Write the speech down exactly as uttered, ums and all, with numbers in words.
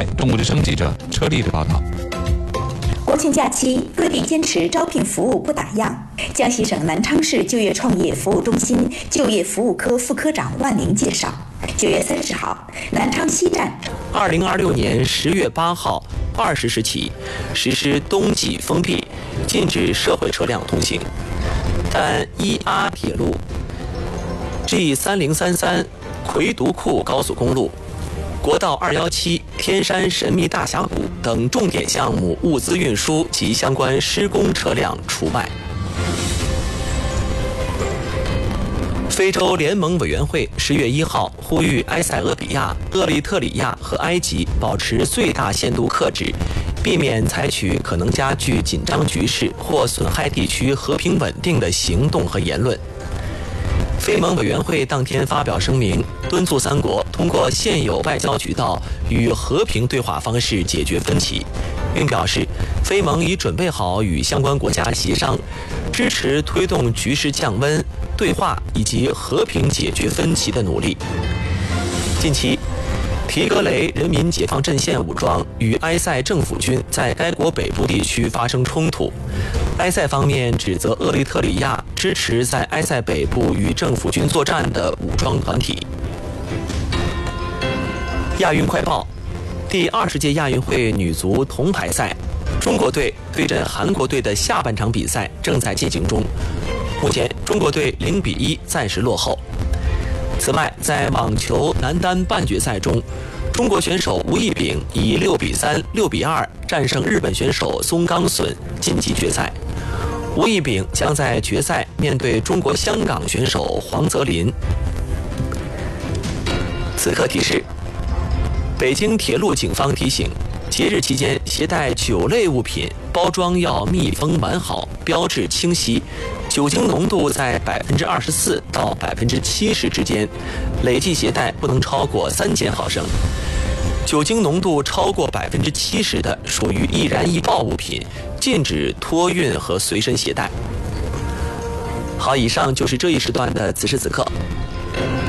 台中国之声记者车丽的报道。 国庆假期，各地坚持招聘服务不打烊。江西省南昌市就业创业服务中心就业服务科副科长万玲介绍，九月三十号，南昌西站。 二零二六年十月八号二十时起实施冬季封闭，禁止社会车辆通行。但一 R 铁路、G 三零三三魁独库高速公路、国道二一七天山神秘大峡谷等重点项目物资运输及相关施工车辆除外。非洲联盟委员会十月一号呼吁埃塞俄比亚、厄立特里亚和埃及保持最大限度克制，避免采取可能加剧紧张局势或损害地区和平稳定的行动和言论。非盟委员会当天发表声明，敦促三国通过现有外交渠道与和平对话方式解决分歧，并表示非盟已准备好与相关国家协商，支持推动局势降温、对话以及和平解决分歧的努力。近期，提格雷人民解放阵线武装与埃塞政府军在该国北部地区发生冲突，埃塞方面指责厄立特里亚支持在埃塞北部与政府军作战的武装团体。亚运快报：第二十届亚运会女足铜牌赛，中国队对阵韩国队的下半场比赛正在进行中，目前中国队零比一暂时落后。此外，在网球男单半决赛中，中国选手吴亦丙以六比三、六比二战胜日本选手松冈隼，晋级决赛。吴亦丙将在决赛面对中国香港选手黄泽林。此刻提示：北京铁路警方提醒，节日期间携带酒类物品，包装要密封完好，标志清晰，酒精浓度在百分之二十四到百分之七十之间，累计携带不能超过三千毫升。酒精浓度超过百分之七十的属于易燃易爆物品，禁止托运和随身携带。好，以上就是这一时段的此时此刻。